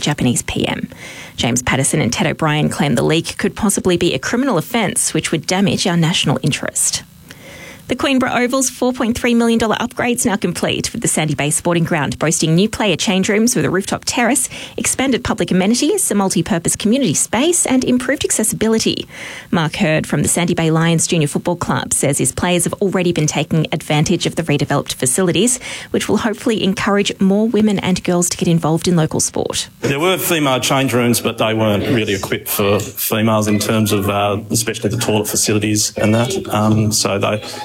Japanese PM. James Patterson and Ted O'Brien claim the leak could possibly be a criminal offence which would damage our national interest. The Queenborough Oval's $4.3 million upgrade is now complete, with the Sandy Bay Sporting Ground boasting new player change rooms with a rooftop terrace, expanded public amenities, a multi-purpose community space and improved accessibility. Mark Hurd from the Sandy Bay Lions Junior Football Club says his players have already been taking advantage of the redeveloped facilities, which will hopefully encourage more women and girls to get involved in local sport. There were female change rooms, but they weren't really equipped for females in terms of especially the toilet facilities and that. So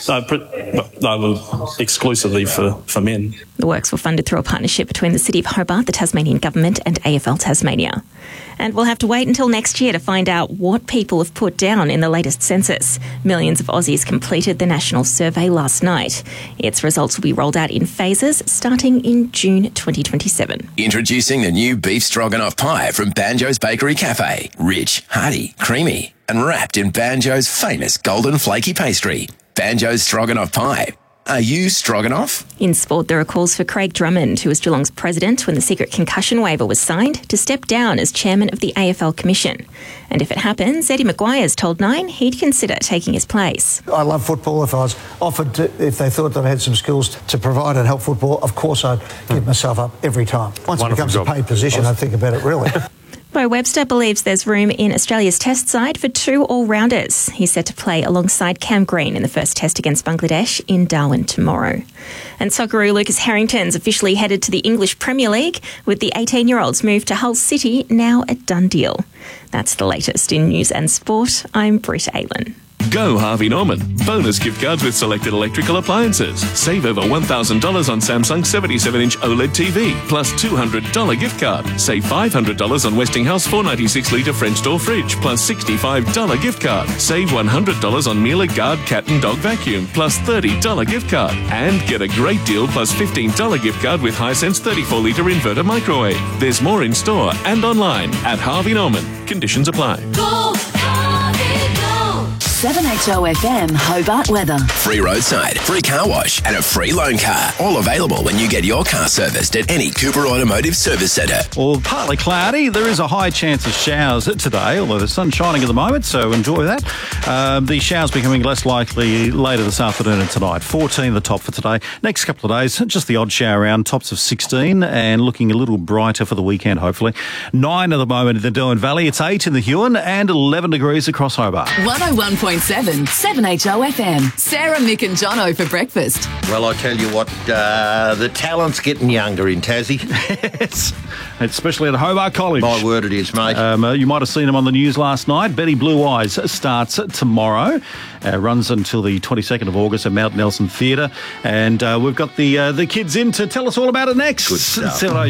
they were exclusively for men. The works were funded through a partnership between the City of Hobart, the Tasmanian Government and AFL Tasmania. And we'll have to wait until next year to find out what people have put down in the latest census. Millions of Aussies completed the national survey last night. Its results will be rolled out in phases starting in June 2027. Introducing the new beef stroganoff pie from Banjo's Bakery Cafe. Rich, hearty, creamy and wrapped in Banjo's famous golden flaky pastry. Banjo's Stroganoff Pie. Are you Stroganoff? In sport, there are calls for Craig Drummond, who was Geelong's president when the secret concussion waiver was signed, to step down as chairman of the AFL Commission. And if it happens, Eddie Maguire's told Nine he'd consider taking his place. I love football. If I was offered if they thought that I had some skills to provide and help football, of course I'd give myself up every time. Once it becomes a paid position, I'd think about it really. Bo Webster believes there's room in Australia's test side for two all-rounders. He's set to play alongside Cam Green in the first test against Bangladesh in Darwin tomorrow. And Socceroo Lucas Harrington's officially headed to the English Premier League, with the 18-year-old's move to Hull City now a done deal. That's the latest in news and sport. I'm Britt Aylan. Go Harvey Norman. Bonus gift cards with selected electrical appliances. Save over $1,000 on Samsung 77-inch OLED TV, plus $200 gift card. Save $500 on Westinghouse 496-litre French door fridge, plus $65 gift card. Save $100 on Miele Guard cat and dog vacuum, plus $30 gift card. And get a great deal plus $15 gift card with Hisense 34-litre inverter microwave. There's more in store and online at Harvey Norman. Conditions apply. Go, Harvey, go! 7HOFM Hobart weather. Free roadside, free car wash and a free loan car. All available when you get your car serviced at any Cooper Automotive Service Centre. Well, partly cloudy. There is a high chance of showers today, although the sun's shining at the moment, so enjoy that. The showers becoming less likely later this afternoon and tonight. 14 the top for today. Next couple of days, just the odd shower around, tops of 16 and looking a little brighter for the weekend, hopefully. 9 at the moment in the Derwent Valley. It's 8 in the Huon and 11 degrees across Hobart. 101.7 7HOFM. Sarah, Mick and Jono for breakfast. Well, I tell you what, the talent's getting younger in Tassie. Yes, especially at Hobart College. My word it is, mate. You might have seen him on the news last night. Betty Blue Eyes starts tomorrow. Runs until the 22nd of August at Mount Nelson Theatre. And we've got the kids in to tell us all about it next. Good stuff.